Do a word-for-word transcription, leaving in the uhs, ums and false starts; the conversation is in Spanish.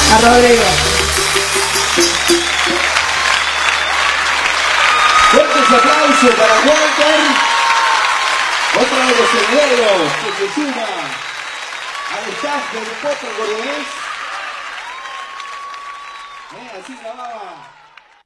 A Rodrigo. Fuertes aplausos para Walter, otro de los herederos que se suma al staff del Potro Cordobés. Eh, así grababa.